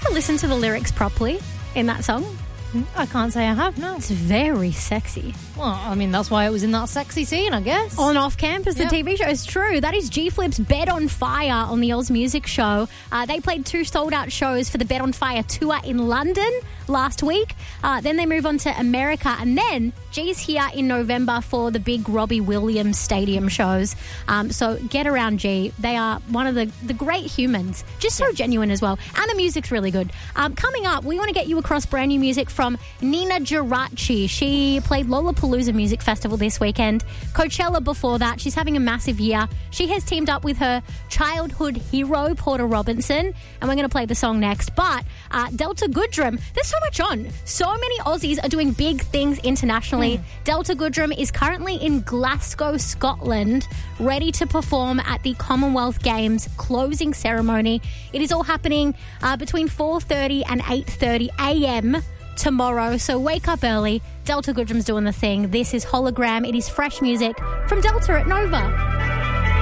ever listen to the lyrics properly in that song? I can't say I have, no. It's very sexy. Well, I mean, that's why it was in that sexy scene, I guess. On Off Campus, the TV show. Is true. That is G-Flip's Bed on Fire on the Oz Music Show. They played 2 sold-out shows for the Bed on Fire tour in London last week. Then they move on to America. And then G's here in November for the big Robbie Williams stadium shows. So get around G. They are one of the great humans. Just so genuine as well. And the music's really good. Coming up, we want to get you across brand new music from Nina Geraci. She played Lollapalooza Music Festival this weekend. Coachella before that. She's having a massive year. She has teamed up with her childhood hero, Porter Robinson. And we're going to play the song next. But Delta Goodrem, there's so much on. So many Aussies are doing big things internationally. Delta Goodrem is currently in Glasgow, Scotland, ready to perform at the Commonwealth Games closing ceremony. It is all happening between 4:30 and 8:30 a.m. tomorrow. So wake up early. Delta Goodrem's doing the thing. This is Hologram. It is fresh music from Delta at Nova.